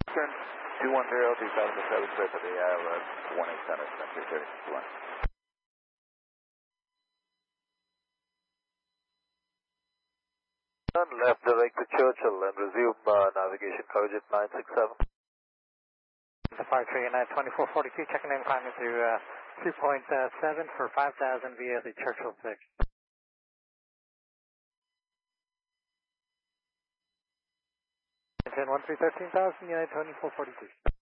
Turn 210, 2007, clear for the ILS 18 center, Century 31. Turn left direct to Churchill and resume navigation coverage at 967. The 539-2442, checking in, climbing to 3.7 for 5,000 via the Churchill 6. 10-13,000, United 2442.